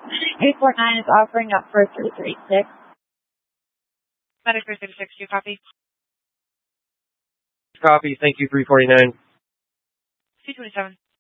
849 is offering up for 336. Medic 336, do you copy? Copy. Thank you, 349. C27.